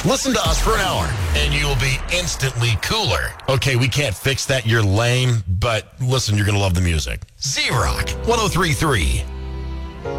Listen to us for an hour, and you'll be instantly cooler. Okay, we can't fix that. You're lame, but listen, you're going to love the music. Z-Rock 103.3.